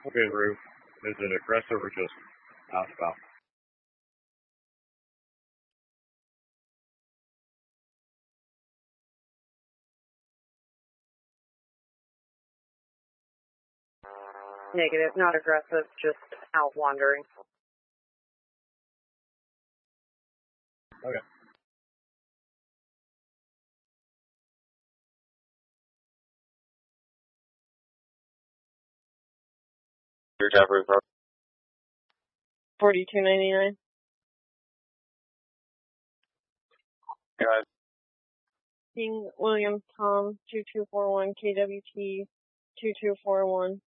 Okay, Rue. Is it aggressive or just out and about? Negative, not aggressive, just out wandering. Okay. Your Jeffrey, 42.99. guys. King William Tom 2241 KWT 2241.